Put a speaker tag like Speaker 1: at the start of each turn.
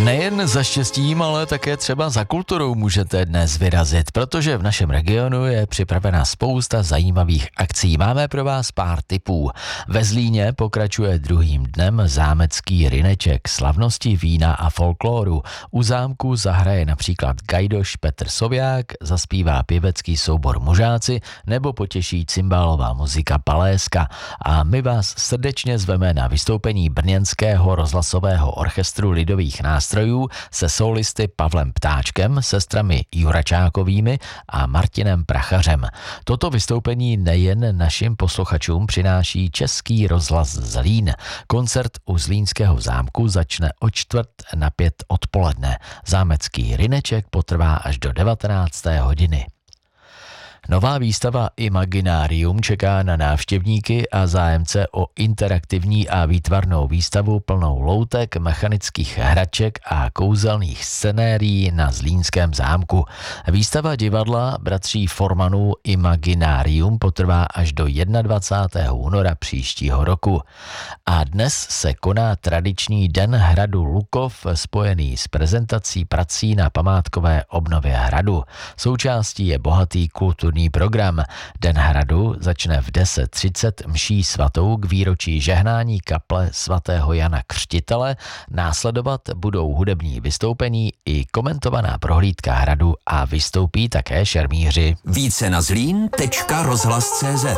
Speaker 1: Nejen za štěstím, ale také třeba za kulturou můžete dnes vyrazit, protože v našem regionu je připravena spousta zajímavých akcí. Máme pro vás pár tipů. Ve Zlíně pokračuje druhým dnem zámecký ryneček slavnosti vína a folkloru. U zámku zahraje například gajdoš Petr Sověák, zaspívá pěvecký soubor Mužáci nebo potěší cymbálová muzika Paléska. A my vás srdečně zveme na vystoupení brněnského rozhlasového orchestru lidových nástrojů se solisty Pavlem Ptáčkem, sestrami Juračákovými a Martinem Prachařem. Toto vystoupení nejen našim posluchačům přináší Český rozhlas Zlín. Koncert u Zlínského zámku začne o 4:45 odpoledne. Zámecký ryneček potrvá až do 19. hodiny. Nová výstava Imaginarium čeká na návštěvníky a zájemce o interaktivní a výtvarnou výstavu plnou loutek, mechanických hraček a kouzelných scenérií na Zlínském zámku. Výstava divadla bratří Formanů Imaginarium potrvá až do 21. února příštího roku. A dnes se koná tradiční Den hradu Lukov spojený s prezentací prací na památkové obnově hradu. Součástí je bohatý kulturní program. Den hradu začne v 10:30 mší svatou k výročí žehnání kaple svatého Jana Křtitele. Následovat budou hudební vystoupení i komentovaná prohlídka hradu a vystoupí také šermíři.
Speaker 2: Více na zlín.rozhlas.cz